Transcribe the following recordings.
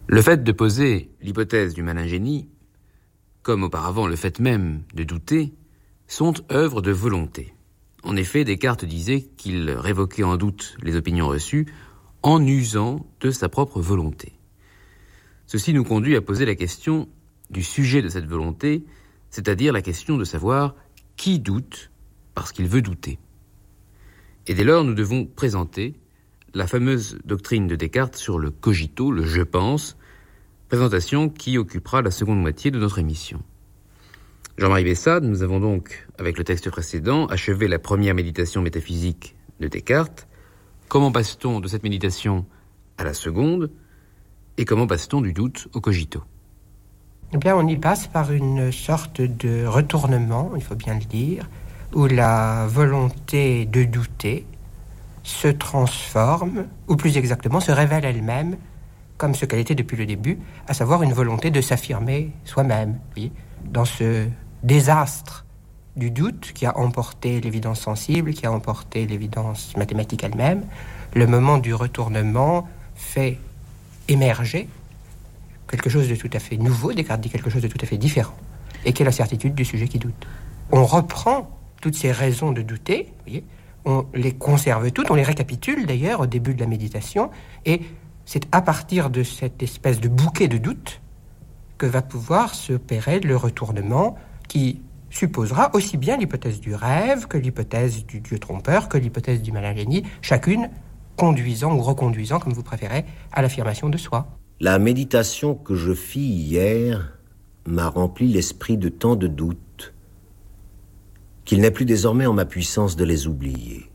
Le fait de poser l'hypothèse du malingénie, comme auparavant le fait même de douter, sont œuvres de volonté. En effet, Descartes disait qu'il révoquait en doute les opinions reçues en usant de sa propre volonté. Ceci nous conduit à poser la question du sujet de cette volonté, c'est-à-dire la question de savoir qui doute parce qu'il veut douter. Et dès lors, nous devons présenter la fameuse doctrine de Descartes sur le cogito, le « je pense », présentation qui occupera la seconde moitié de notre émission. Jean-Marie Bessade, nous avons donc, avec le texte précédent, achevé la première méditation métaphysique de Descartes. Comment passe-t-on de cette méditation à la seconde ? Et comment passe-t-on du doute au cogito ? Eh bien, on y passe par une sorte de retournement, il faut bien le dire, où la volonté de douter se transforme, ou plus exactement, se révèle elle-même comme ce qu'elle était depuis le début, à savoir une volonté de s'affirmer soi-même. Oui, dans ce désastre du doute qui a emporté l'évidence sensible, qui a emporté l'évidence mathématique elle-même, le moment du retournement fait émerger quelque chose de tout à fait nouveau, Descartes dit quelque chose de tout à fait différent, et qui est la certitude du sujet qui doute. On reprend toutes ces raisons de douter, vous voyez, on les conserve toutes, on les récapitule d'ailleurs au début de la méditation, et c'est à partir de cette espèce de bouquet de doutes que va pouvoir s'opérer le retournement qui supposera aussi bien l'hypothèse du rêve que l'hypothèse du Dieu trompeur, que l'hypothèse du malingénie, chacune conduisant ou reconduisant, comme vous préférez, à l'affirmation de soi. La méditation que je fis hier m'a rempli l'esprit de tant de doutes qu'il n'est plus désormais en ma puissance de les oublier.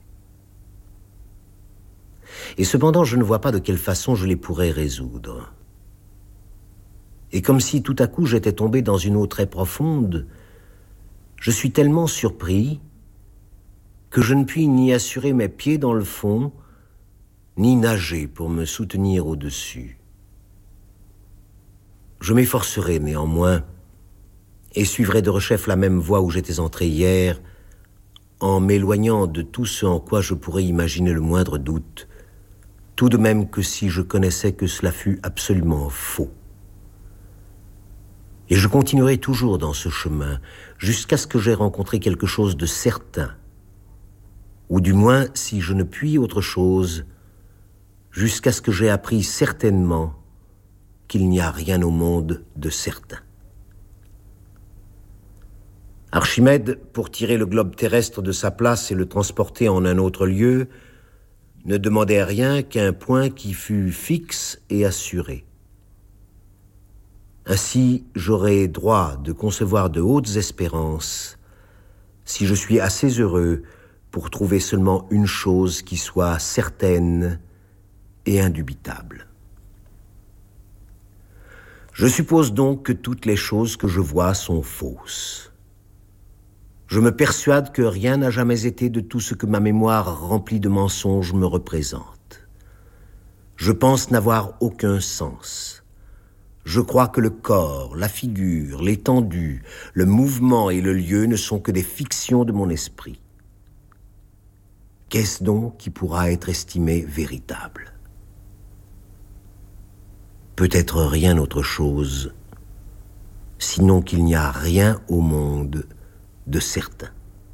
Et cependant, je ne vois pas de quelle façon je les pourrais résoudre. Et comme si tout à coup j'étais tombé dans une eau très profonde, je suis tellement surpris que je ne puis ni assurer mes pieds dans le fond, ni nager pour me soutenir au-dessus. Je m'efforcerai néanmoins et suivrai de rechef la même voie où j'étais entré hier, en m'éloignant de tout ce en quoi je pourrais imaginer le moindre doute, tout de même que si je connaissais que cela fût absolument faux. Et je continuerai toujours dans ce chemin, jusqu'à ce que j'aie rencontré quelque chose de certain, ou du moins, si je ne puis autre chose, jusqu'à ce que j'aie appris certainement qu'il n'y a rien au monde de certain. Archimède, pour tirer le globe terrestre de sa place et le transporter en un autre lieu, ne demandait rien qu'un point qui fût fixe et assuré. Ainsi, j'aurai droit de concevoir de hautes espérances si je suis assez heureux pour trouver seulement une chose qui soit certaine et indubitable. Je suppose donc que toutes les choses que je vois sont fausses. Je me persuade que rien n'a jamais été de tout ce que ma mémoire remplie de mensonges me représente. Je pense n'avoir aucun sens. Je crois que le corps, la figure, l'étendue, le mouvement et le lieu ne sont que des fictions de mon esprit. Qu'est-ce donc qui pourra être estimé véritable ? Peut-être rien autre chose, sinon qu'il n'y a rien au monde de certain.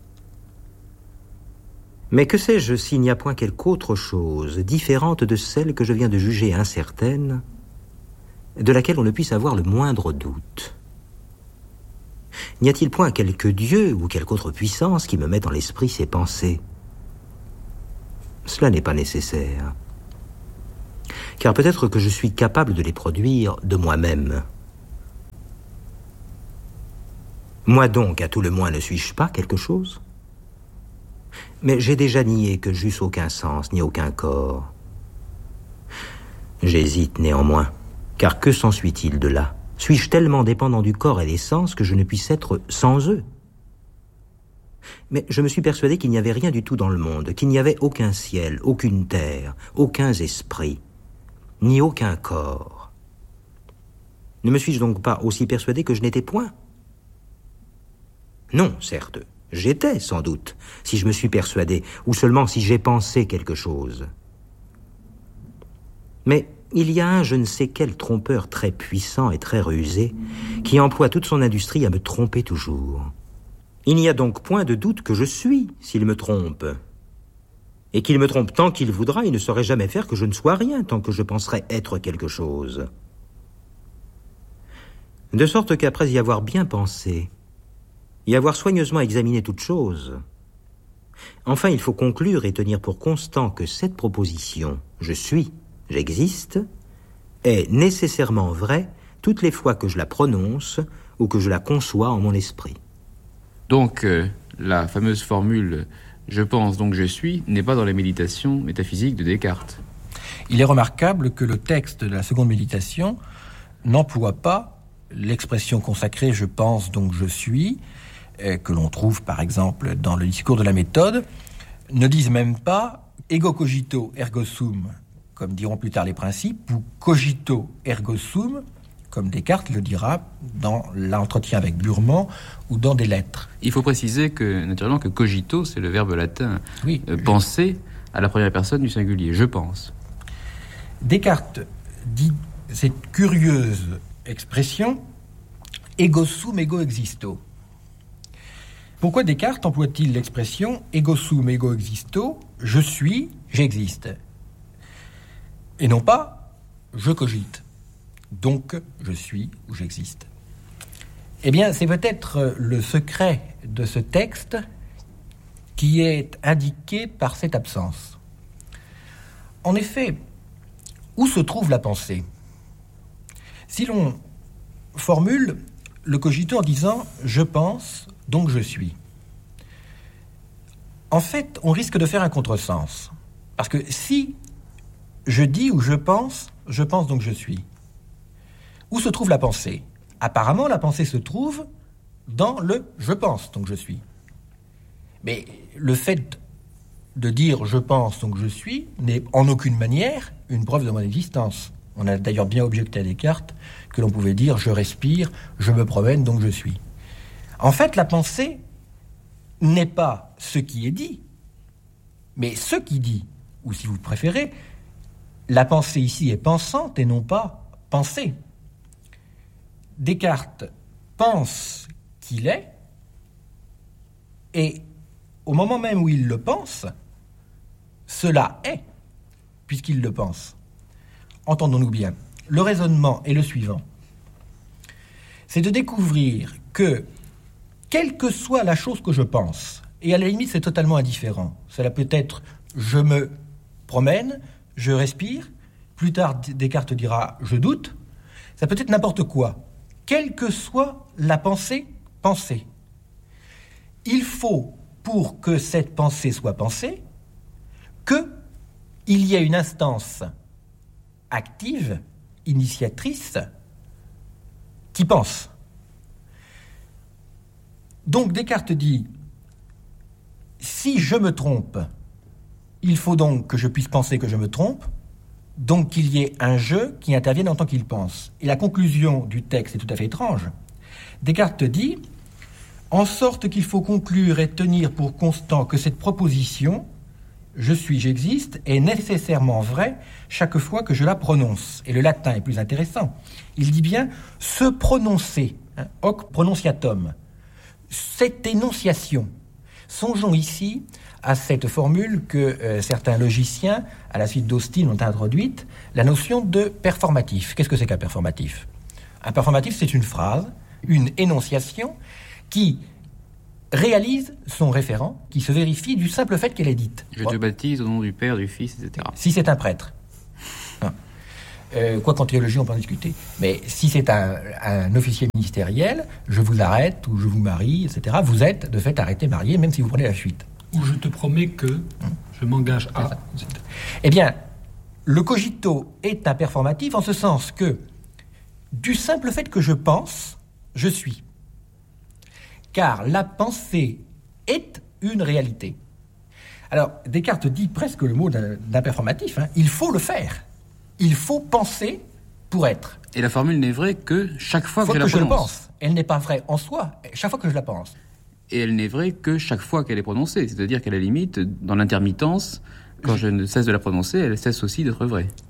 Mais que sais-je s'il n'y a point quelque autre chose, différente de celle que je viens de juger incertaine, de laquelle on ne puisse avoir le moindre doute ? N'y a-t-il point quelque Dieu ou quelque autre puissance qui me mette dans l'esprit ces pensées ? Cela n'est pas nécessaire, car peut-être que je suis capable de les produire de moi-même. Moi donc, à tout le moins, ne suis-je pas quelque chose ? Mais j'ai déjà nié que j'eusse aucun sens, ni aucun corps. J'hésite néanmoins, car que s'ensuit-il de là ? Suis-je tellement dépendant du corps et des sens que je ne puisse être sans eux ? Mais je me suis persuadé qu'il n'y avait rien du tout dans le monde, qu'il n'y avait aucun ciel, aucune terre, aucun esprit, ni aucun corps. Ne me suis-je donc pas aussi persuadé que je n'étais point ? Non, certes, j'étais sans doute, si je me suis persuadé, ou seulement si j'ai pensé quelque chose. Mais il y a un je ne sais quel trompeur très puissant et très rusé qui emploie toute son industrie à me tromper toujours. Il n'y a donc point de doute que je suis s'il me trompe. Et qu'il me trompe tant qu'il voudra, il ne saurait jamais faire que je ne sois rien tant que je penserai être quelque chose. De sorte qu'après y avoir bien pensé, y avoir soigneusement examiné toute chose, enfin il faut conclure et tenir pour constant que cette proposition « je suis, j'existe » est nécessairement vraie toutes les fois que je la prononce ou que je la conçois en mon esprit. Donc, la fameuse formule « je pense donc je suis » n'est pas dans les méditations métaphysiques de Descartes. Il est remarquable que le texte de la seconde méditation n'emploie pas l'expression consacrée « je pense donc je suis », que l'on trouve par exemple dans le discours de la méthode, ne dise même pas « ego cogito ergo sum », comme diront plus tard les principes, ou « cogito ergo sum », comme Descartes le dira dans l'entretien avec Burman ou dans des lettres. Il faut préciser que, naturellement, que cogito, c'est le verbe latin oui, penser à la première personne du singulier, je pense. Descartes dit cette curieuse expression ego sum ego existo. Pourquoi Descartes emploie-t-il l'expression ego sum ego existo, je suis, j'existe, et non pas je cogite, donc je suis ou j'existe? Eh bien, c'est peut-être le secret de ce texte qui est indiqué par cette absence. En effet, où se trouve la pensée? Si l'on formule le cogito en disant « je pense, donc je suis », en fait, on risque de faire un contresens. Parce que si je dis ou je pense donc je suis, où se trouve la pensée? Apparemment, la pensée se trouve dans le « je pense donc je suis ». Mais le fait de dire « je pense donc je suis » n'est en aucune manière une preuve de mon existence. On a d'ailleurs bien objecté à Descartes que l'on pouvait dire « je respire, je me promène, donc je suis ». En fait, la pensée n'est pas ce qui est dit, mais ce qui dit, ou si vous préférez, la pensée ici est pensante et non pas pensée. Descartes pense qu'il est, et au moment même où il le pense, cela est, puisqu'il le pense. Entendons-nous bien, le raisonnement est le suivant. C'est de découvrir que, quelle que soit la chose que je pense, et à la limite c'est totalement indifférent, cela peut être je me promène, je respire, plus tard Descartes dira je doute, ça peut être n'importe quoi, quelle que soit la pensée, il faut, pour que cette pensée soit pensée, qu'il y ait une instance active, initiatrice, qui pense. Donc Descartes dit, si je me trompe, il faut donc que je puisse penser que je me trompe, donc qu'il y ait un je qui intervienne en tant qu'il pense. Et la conclusion du texte est tout à fait étrange. Descartes dit, en sorte qu'il faut conclure et tenir pour constant que cette proposition, je suis, j'existe, est nécessairement vraie chaque fois que je la prononce. Et le latin est plus intéressant. Il dit bien se prononcer, hoc prononciatum, cette énonciation. Songeons ici à cette formule que certains logiciens, à la suite d'Austin, ont introduite, la notion de performatif. Qu'est-ce que c'est qu'un performatif? Un performatif, c'est une phrase, une énonciation qui réalise son référent, qui se vérifie du simple fait qu'elle est dite. Je te baptise au nom du Père, du Fils, etc. Si c'est un prêtre. Quoi qu'en théologie, on peut en discuter. Mais si c'est un officier ministériel, je vous arrête ou je vous marie, etc. Vous êtes de fait arrêté, marié, même si vous prenez la fuite. Ou je te promets que je m'engage à... Eh bien, le cogito est un performatif en ce sens que, du simple fait que je pense, je suis. Car la pensée est une réalité. Alors, Descartes dit presque le mot d'un performatif, il faut le faire. Il faut penser pour être. Et la formule n'est vraie que chaque fois que je la prononce. Je le pense. Elle n'est pas vraie en soi, chaque fois que je la pense. Et elle n'est vraie que chaque fois qu'elle est prononcée. C'est-à-dire qu'à la limite, dans l'intermittence, quand je ne cesse de la prononcer, elle cesse aussi d'être vraie.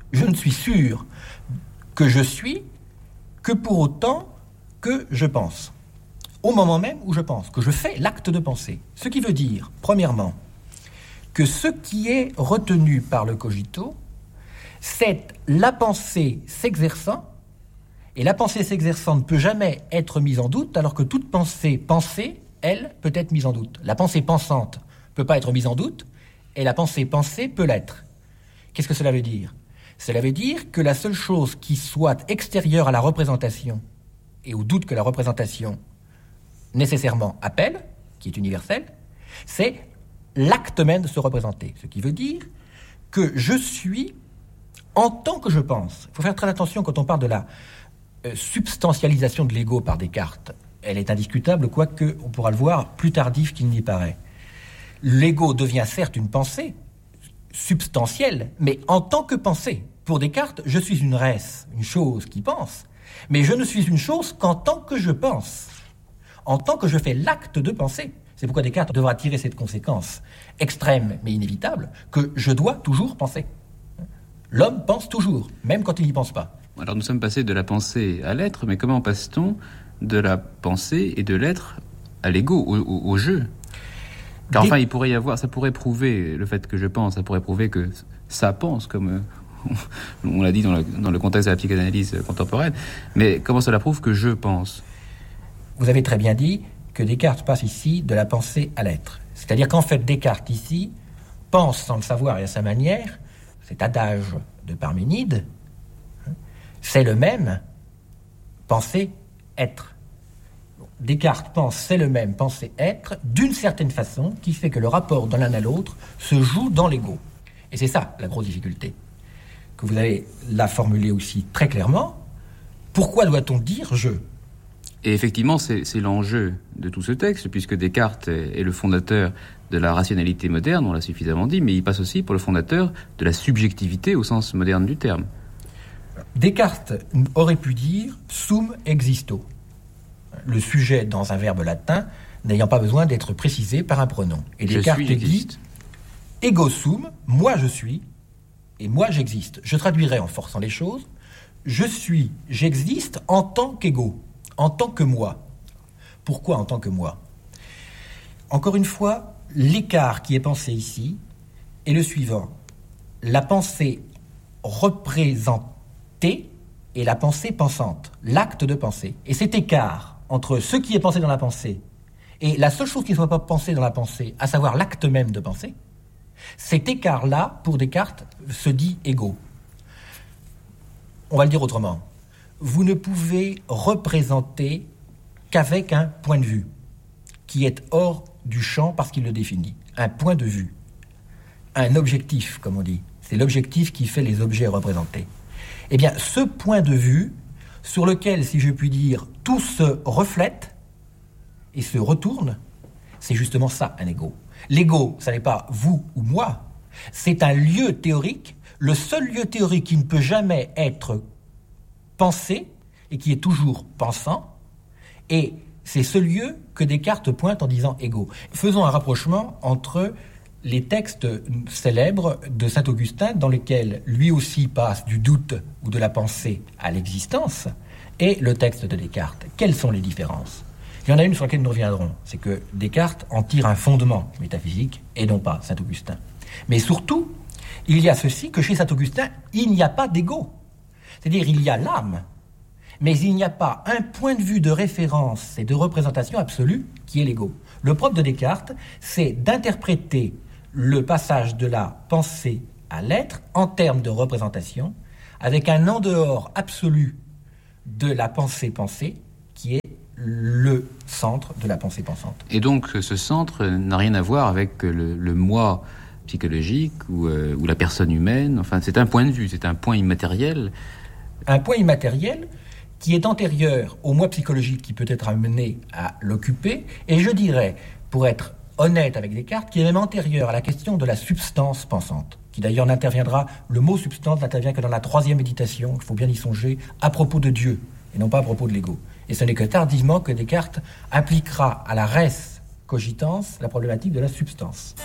Je ne suis sûr que je suis que pour autant que je pense. Au moment même où je pense, que je fais l'acte de penser. Ce qui veut dire, premièrement, que ce qui est retenu par le cogito, c'est la pensée s'exerçant, et la pensée s'exerçant ne peut jamais être mise en doute, alors que toute pensée pensée, elle, peut être mise en doute. La pensée pensante ne peut pas être mise en doute, et la pensée pensée peut l'être. Qu'est-ce que cela veut dire ? Cela veut dire que la seule chose qui soit extérieure à la représentation, et au doute que la représentation nécessairement appelle, qui est universel, c'est l'acte même de se représenter. Ce qui veut dire que je suis en tant que je pense. Il faut faire très attention quand on parle de la substantialisation de l'ego par Descartes. Elle est indiscutable, quoique on pourra le voir plus tardif qu'il n'y paraît. L'ego devient certes une pensée substantielle, mais en tant que pensée. Pour Descartes, je suis une res, une chose qui pense, mais je ne suis une chose qu'en tant que je pense, en tant que je fais l'acte de penser. C'est pourquoi Descartes devra tirer cette conséquence extrême mais inévitable, que je dois toujours penser. L'homme pense toujours, même quand il n'y pense pas. Alors nous sommes passés de la pensée à l'être, mais comment passe-t-on de la pensée et de l'être à l'ego, au jeu ? Car enfin, il pourrait y avoir, ça pourrait prouver, le fait que je pense, ça pourrait prouver que ça pense, comme on l'a dit dans le contexte de la psychanalyse contemporaine. Mais comment cela prouve que je pense ? Vous avez très bien dit que Descartes passe ici de la pensée à l'être. C'est-à-dire qu'en fait, Descartes ici pense sans le savoir et à sa manière, cet adage de Parménide, c'est le même, penser, être. Descartes pense, c'est le même, penser, être, d'une certaine façon, qui fait que le rapport de l'un à l'autre se joue dans l'ego. Et c'est ça, la grosse difficulté, que vous avez là formulé aussi très clairement. Pourquoi doit-on dire « je » ? Et effectivement, c'est l'enjeu de tout ce texte, puisque Descartes est le fondateur de la rationalité moderne, on l'a suffisamment dit, mais il passe aussi pour le fondateur de la subjectivité au sens moderne du terme. Descartes aurait pu dire « sum existo », le sujet dans un verbe latin n'ayant pas besoin d'être précisé par un pronom. Et Descartes dit « ego sum », moi je suis, et moi j'existe. Je traduirais en forçant les choses, je suis, j'existe en tant qu'ego, en tant que moi. Pourquoi en tant que moi ? Encore une fois, l'écart qui est pensé ici est le suivant. La pensée représentée et la pensée pensante, l'acte de penser. Et cet écart entre ce qui est pensé dans la pensée et la seule chose qui ne soit pas pensée dans la pensée, à savoir l'acte même de penser, cet écart-là, pour Descartes, se dit ego. On va le dire autrement. Vous ne pouvez représenter qu'avec un point de vue qui est hors du champ parce qu'il le définit. Un point de vue. Un objectif, comme on dit. C'est l'objectif qui fait les objets représentés. Eh bien, ce point de vue, sur lequel, si je puis dire, tout se reflète et se retourne, c'est justement ça, un ego. L'ego, ça n'est pas vous ou moi, c'est un lieu théorique, le seul lieu théorique qui ne peut jamais être pensé et qui est toujours pensant, et c'est ce lieu que Descartes pointe en disant ego. Faisons un rapprochement entre les textes célèbres de Saint-Augustin, dans lesquels lui aussi passe du doute ou de la pensée à l'existence, et le texte de Descartes. Quelles sont les différences ? Il y en a une sur laquelle nous reviendrons, c'est que Descartes en tire un fondement métaphysique, et non pas Saint-Augustin. Mais surtout, il y a ceci, que chez Saint-Augustin, il n'y a pas d'ego. C'est-à-dire, il y a l'âme, mais il n'y a pas un point de vue de référence et de représentation absolue qui est l'ego. Le propre de Descartes, c'est d'interpréter le passage de la pensée à l'être en termes de représentation, avec un en dehors absolu de la pensée pensée, qui est le centre de la pensée pensante. Et donc, ce centre n'a rien à voir avec le moi psychologique ou la personne humaine. Enfin, c'est un point de vue, c'est un point immatériel. Un point immatériel qui est antérieur au moi psychologique qui peut être amené à l'occuper, et je dirais, pour être honnête avec Descartes, qui est même antérieur à la question de la substance pensante, qui d'ailleurs n'interviendra, le mot substance n'intervient que dans la troisième méditation, il faut bien y songer, à propos de Dieu, et non pas à propos de l'ego. Et ce n'est que tardivement que Descartes appliquera à la res cogitans la problématique de la substance.